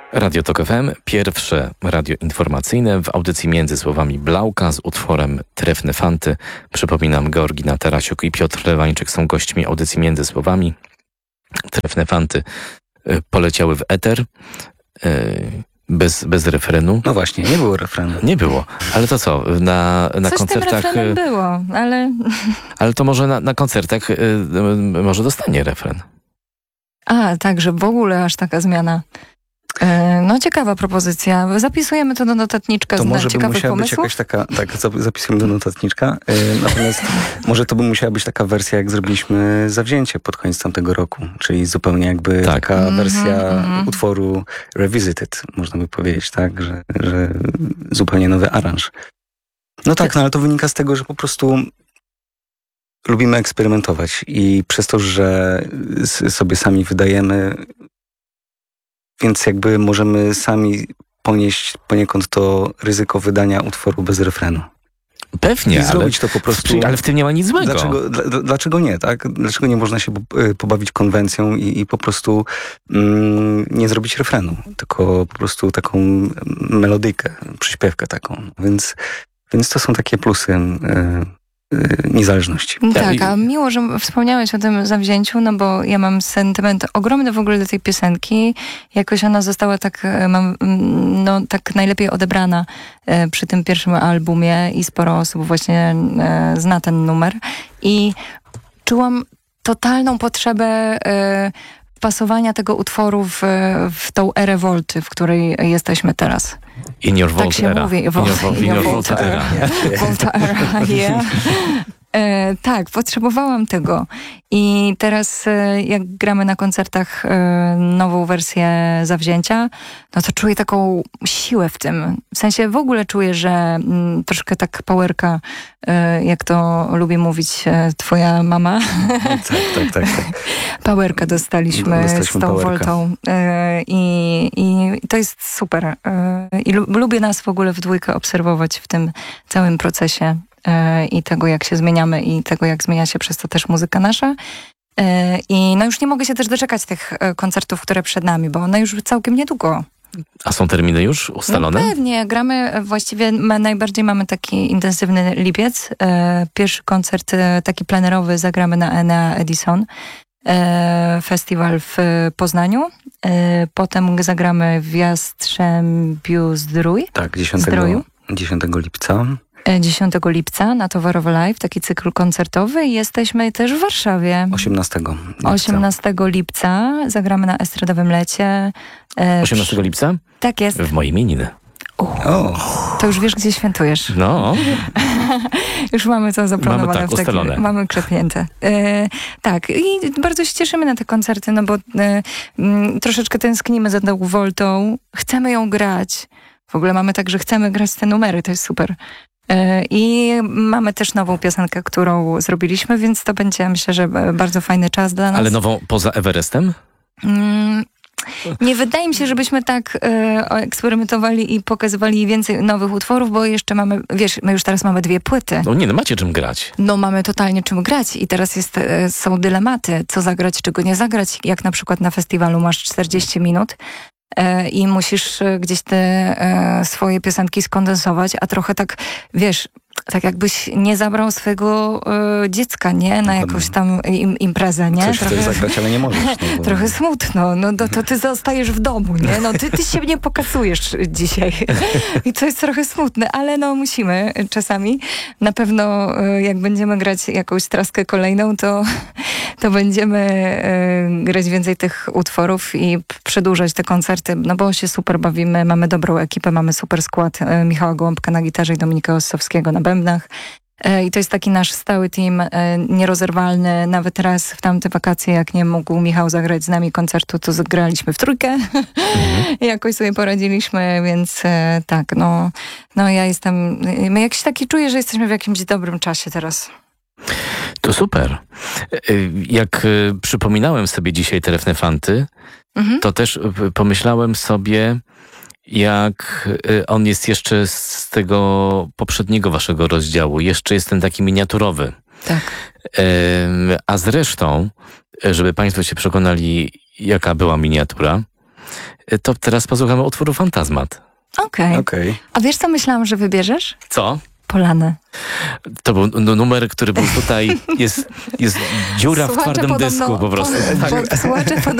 Radio Tok FM, pierwsze radio informacyjne w audycji Między Słowami Blauka z utworem Trefne Fanty. Przypominam, Georgina Tarasiuk i Piotr Lewańczyk są gośćmi audycji Między Słowami. Trefne Fanty poleciały w eter bez refrenu. No właśnie, nie było refrenu. Nie było, ale to co? Na coś koncertach... Coś tym było, ale... Ale to może na koncertach może dostanie refren. A, tak, że w ogóle aż taka zmiana. No ciekawa propozycja. Zapisujemy to do notatniczka to z może by ciekawych musiała pomysłów. być jakaś taka, tak, zapisujemy do notatniczka. Natomiast może to by musiała być taka wersja, jak zrobiliśmy Zawzięcie pod koniec tamtego roku. Czyli zupełnie jakby taka wersja utworu Revisited, można by powiedzieć, tak? Że zupełnie nowy aranż. No tak, no ale to wynika z tego, że po prostu lubimy eksperymentować i przez to, że sobie sami wydajemy, więc jakby możemy sami ponieść poniekąd to ryzyko wydania utworu bez refrenu. Pewnie, i zrobić to po prostu. Ale w tym nie ma nic złego. Dlaczego nie, tak? Dlaczego nie można się pobawić konwencją i po prostu nie zrobić refrenu, tylko po prostu taką melodyjkę, przyśpiewkę taką. Więc to są takie plusy niezależności. Tak, a miło, że wspomniałeś o tym Zawzięciu, no bo ja mam sentyment ogromny w ogóle do tej piosenki. Jakoś ona została tak najlepiej odebrana przy tym pierwszym albumie i sporo osób właśnie zna ten numer. I czułam totalną potrzebę wpasowania tego utworu w tą erę Volty, w której jesteśmy teraz. In your Volt tak się era. mówi. In your Volta era. Volta era, yeah. Tak, potrzebowałam tego. I teraz jak gramy na koncertach nową wersję Zawzięcia, no to czuję taką siłę w tym. W sensie w ogóle czuję, że troszkę tak powerka, jak to lubi mówić twoja mama. Tak. Powerka dostaliśmy z tą powerka. Voltą. I to jest super. I lubię nas w ogóle w dwójkę obserwować w tym całym procesie. I tego, jak się zmieniamy i tego, jak zmienia się przez to też muzyka nasza. I no już nie mogę się też doczekać tych koncertów, które przed nami, bo one już całkiem niedługo. A są terminy już ustalone? No pewnie, gramy, właściwie najbardziej mamy taki intensywny lipiec. Pierwszy koncert taki plenerowy zagramy na Enea Edison. Festiwal w Poznaniu. Potem zagramy w Jastrzębiu Zdrój. Tak, 10 lipca. 10 lipca na Towarowe Live, taki cykl koncertowy. Jesteśmy też w Warszawie. 18 lipca zagramy na Estradowym Lecie. 18 lipca? Tak jest. W mojej imieniny. To już wiesz, gdzie świętujesz. No. Już mamy to zaplanowane. Mamy ustalone. Mamy klepnięte. Tak, i bardzo się cieszymy na te koncerty, no bo troszeczkę tęsknimy za tą Voltą. Chcemy ją grać. W ogóle mamy tak, że chcemy grać te numery, to jest super. I mamy też nową piosenkę, którą zrobiliśmy, więc to będzie, myślę, że bardzo fajny czas dla nas. Ale nową poza Everestem? Nie wydaje mi się, żebyśmy tak eksperymentowali i pokazywali więcej nowych utworów, bo jeszcze mamy, wiesz, my już teraz mamy 2 płyty. No nie, no macie czym grać. No mamy totalnie czym grać i teraz są dylematy, co zagrać, czego nie zagrać. Jak na przykład na festiwalu masz 40 minut, i musisz gdzieś te swoje piosenki skondensować, a trochę tak, wiesz, tak jakbyś nie zabrał swojego dziecka, nie? Na jakąś tam imprezę, nie? Coś chcesz zagrać, ale nie możesz. No, trochę smutno. No to ty zostajesz w domu, nie? No ty się nie pokasujesz dzisiaj. I to jest trochę smutne, ale no musimy czasami. Na pewno jak będziemy grać jakąś traskę kolejną, to będziemy grać więcej tych utworów i przedłużać te koncerty, no bo się super bawimy, mamy dobrą ekipę, mamy super skład Michała Gołąbka na gitarze i Dominika Ossowskiego na bębnach. I to jest taki nasz stały team, nierozerwalny. Nawet raz w tamte wakacje, jak nie mógł Michał zagrać z nami koncertu, to zagraliśmy w trójkę. I jakoś sobie poradziliśmy, więc tak, no ja jestem, jakiś taki czuję, że jesteśmy w jakimś dobrym czasie teraz. To super. Jak przypominałem sobie dzisiaj Trefne Fanty, to też pomyślałem sobie, jak on jest jeszcze z tego poprzedniego waszego rozdziału. Jeszcze jest ten taki miniaturowy. Tak. A zresztą, żeby państwo się przekonali, jaka była miniatura, to teraz posłuchamy utworu Fantasmat. Okej. A wiesz, co myślałam, że wybierzesz? Co? Polanę. To był numer, który był tutaj, jest dziura w twardym dysku po prostu. Słuchacze